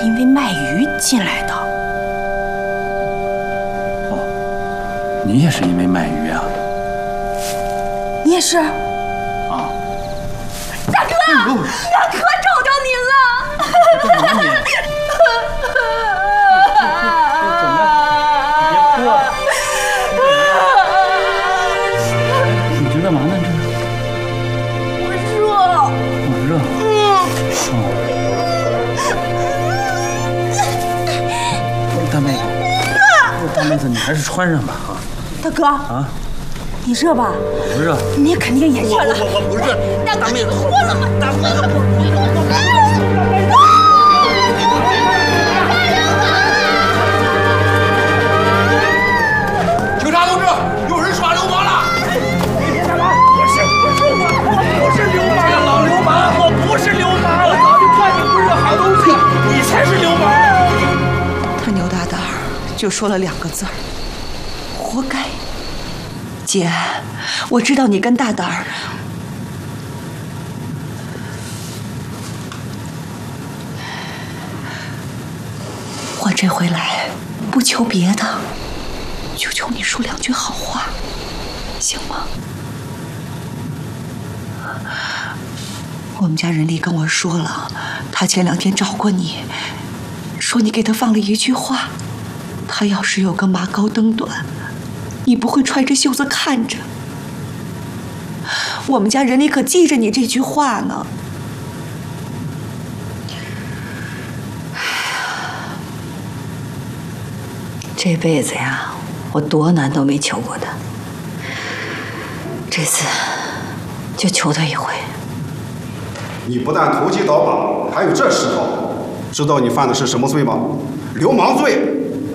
因为卖鱼进来的。 哦，你也是因为卖鱼啊？ 你也是？啊！大哥，大哥找着您了！ 干嘛你？怎么了？别哭啊！你这干嘛呢？ 我热。 我热。大妹子，你还是穿上吧啊！ 大哥啊，你热吧？ 我不热。 你肯定也热了。 我不热。 大妹子，脱了吧！大妹子， 警察同志，有人耍流氓了！ 别干嘛！我是流氓，老流氓！我不是流氓，我早就看你不是个好东西，你才是流氓！ 他牛大胆儿就说了2个字儿：活该。姐，我知道你跟大胆儿，我这回来不求别的，就求你说2句好话，行吗？我们家人力跟我说了，他前2天找过你，说你给他放了一句话，他要是有个马高灯短，你不会揣着袖子看着。我们家人力可记着你这句话呢。这辈子呀，我多难都没求过他，这次就求他一回。 你不但投机倒把，还有这嗜好，知道你犯的是什么罪吗？流氓罪。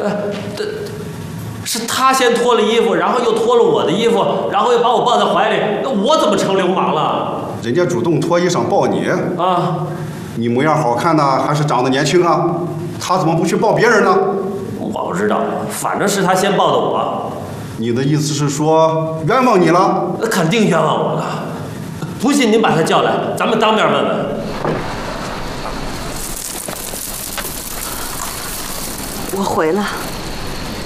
是他先脱了衣服，然后又脱了我的衣服，然后又把我抱在怀里，那我怎么成流氓了？ 人家主动脱衣裳抱你啊！ 你模样好看呢，还是长得年轻啊？他怎么不去抱别人呢？ 我不知道，反正是他先抱的我。 你的意思是说冤枉你了？ 那肯定冤枉我了。不信您把他叫来，咱们当面问问。 我回了。